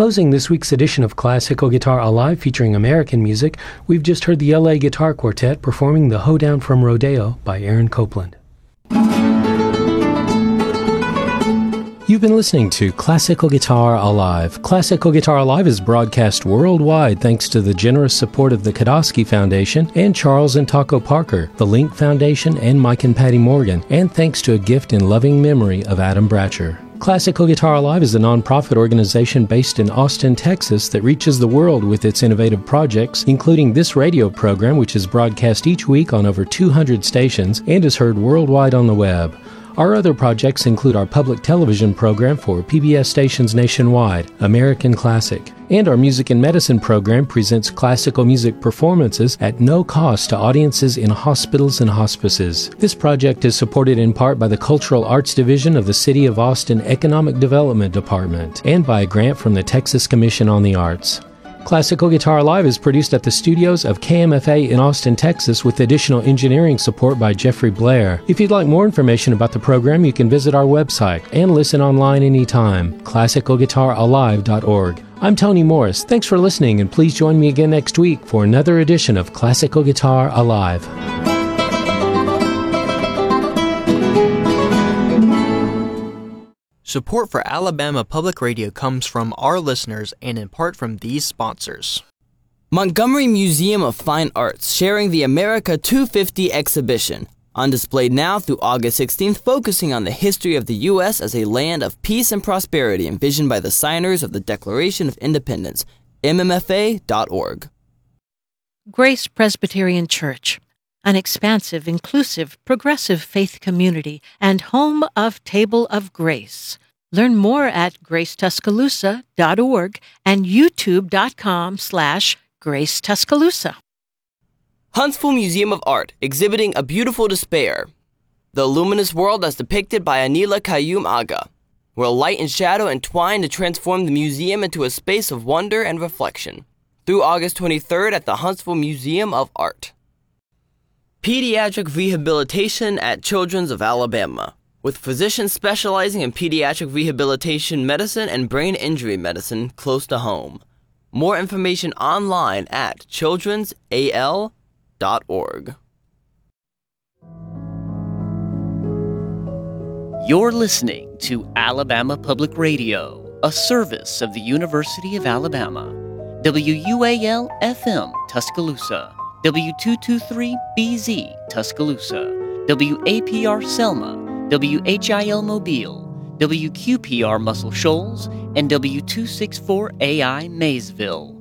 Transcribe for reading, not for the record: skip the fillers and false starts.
Closing this week's edition of Classical Guitar Alive featuring American music, we've just heard the LA Guitar Quartet performing The Hoedown from Rodeo by Aaron Copland. You've been listening to Classical Guitar Alive. Classical Guitar Alive is broadcast worldwide thanks to the generous support of the Kodosky Foundation and Charles and Taco Parker, the Link Foundation, and Mike and Patty Morgan, and thanks to a gift in loving memory of Adam Bratcher. Classical Guitar Alive is a nonprofit organization based in Austin, Texas that reaches the world with its innovative projects, including this radio program, which is broadcast each week on over 200 stations and is heard worldwide on the web. Our other projects include our public television program for PBS stations nationwide, American Classic, and our Music and Medicine program presents classical music performances at no cost to audiences in hospitals and hospices. This project is supported in part by the Cultural Arts Division of the City of Austin Economic Development Department and by a grant from the Texas Commission on the Arts. Classical Guitar Live is produced at the studios of KMFA in Austin, Texas, with additional engineering support by Jeffrey Blair. If you'd like more information about the program, you can visit our website and listen online anytime, classicalguitaralive.org. I'm Tony Morris. Thanks for listening, and please join me again next week for another edition of Classical Guitar Alive. Support for Alabama Public Radio comes from our listeners and in part from these sponsors. Montgomery Museum of Fine Arts sharing the America 250 exhibition. On display now through August 16th, focusing on the history of the U.S. as a land of peace and prosperity envisioned by the signers of the Declaration of Independence. mmfa.org. Grace Presbyterian Church, an expansive, inclusive, progressive faith community and home of Table of Grace. Learn more at gracetuscaloosa.org and youtube.com/gracetuscaloosa. Huntsville Museum of Art, exhibiting A Beautiful Despair. The luminous world as depicted by Anila Qayyum Aga, where light and shadow entwine to transform the museum into a space of wonder and reflection. Through August 23rd at the Huntsville Museum of Art. Pediatric Rehabilitation at Children's of Alabama, with physicians specializing in pediatric rehabilitation medicine and brain injury medicine close to home. More information online at childrensal.org. You're listening to Alabama Public Radio, a service of the University of Alabama. WUAL-FM Tuscaloosa, W223BZ Tuscaloosa, WAPR Selma, WHIL Mobile, WQPR Muscle Shoals, and W264AI Maysville.